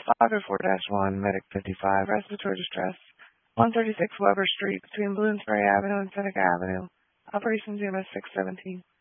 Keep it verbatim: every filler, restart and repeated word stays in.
five oh four dash one, Medic fifty-five, respiratory distress, one thirty-six Weber Street between Bloomsbury Avenue and Seneca Avenue. Operations E M S six seventeen.